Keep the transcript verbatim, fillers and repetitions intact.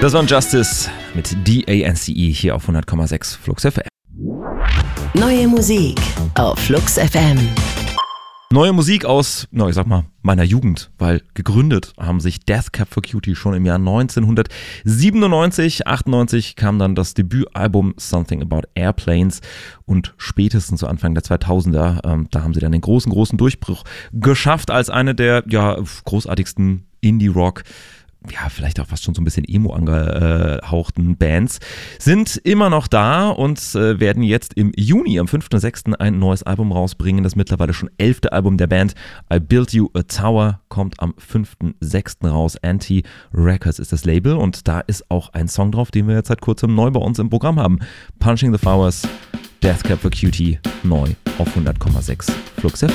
Das war Justice mit D A N C E hier auf hundert Komma sechs Flux F M. Neue Musik auf Flux F M. Neue Musik aus, na, ich sag mal, meiner Jugend, weil gegründet haben sich Death Cab for Cutie schon im Jahr neunzehnhundertsiebenundneunzig. achtundneunzig kam dann das Debütalbum Something About Airplanes und spätestens zu Anfang der zweitausender, ähm, da haben sie dann den großen, großen Durchbruch geschafft als eine der ja, großartigsten Indie-Rock, ja, vielleicht auch fast schon so ein bisschen emo angehauchten Bands, sind immer noch da und äh, werden jetzt im Juni, am fünften sechsten ein neues Album rausbringen. Das mittlerweile schon elfte Album der Band. I Built You a Tower kommt am fünften sechsten raus. Anti Records ist das Label und da ist auch ein Song drauf, den wir jetzt seit kurzem neu bei uns im Programm haben. Punching the Flowers, Death Cab for Cutie, neu auf hundert Komma sechs Flux F M.